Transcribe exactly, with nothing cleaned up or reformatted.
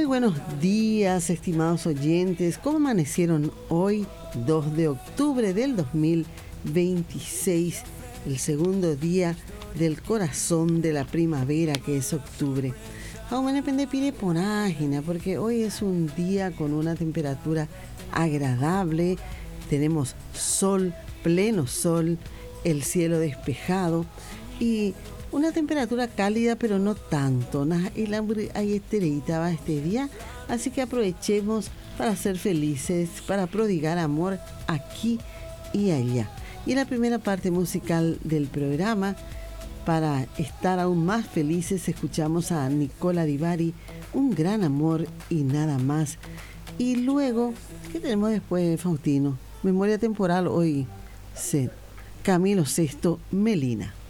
buenos días, estimados oyentes. ¿Cómo amanecieron hoy, dos de octubre del dos mil veintiséis, el segundo día del corazón de la primavera, que es octubre? Vamos a depender de página, porque hoy es un día con una temperatura agradable. Tenemos sol, pleno sol, el cielo despejado y una temperatura cálida, pero no tanto. Y la hay esterita va este día, así que aprovechemos para ser felices, para prodigar amor aquí y allá. Y en la primera parte musical del programa, para estar aún más felices, escuchamos a Nicola Di Bari, Un gran amor y nada más. Y luego, ¿qué tenemos después, Faustino? Memoria temporal hoy, Camilo sexto, Melina.